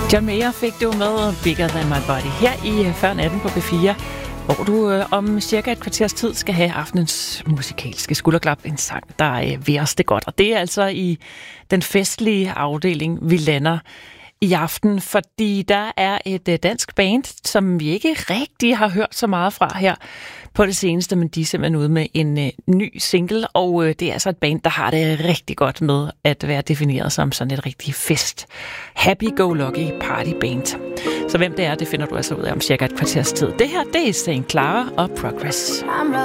John Mayer fik du med Bigger Than My Body her i Før Natten på P4, hvor du om cirka et kvarters tid skal have aftenens musikalske skulderklap, en sang, der vil os det godt. Og det er altså i den festlige afdeling, vi lander i aften, fordi der er et dansk band, som vi ikke rigtig har hørt så meget fra her på det seneste, men de er simpelthen ude med en ny single, og det er altså et band, der har det rigtig godt med at være defineret som sådan et rigtig fest, happy-go-lucky party band. Så hvem det er, det finder du altså ud af om cirka et kvarters tid. Det her, det er St. Clara og Progress.